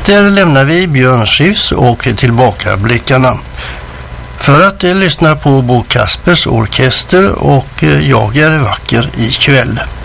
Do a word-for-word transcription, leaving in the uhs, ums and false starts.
Där lämnar vi Björn Skifs och tillbakablickarna för att eh, lyssna på Bo Kaspers orkester och eh, Jag är vacker ikväll.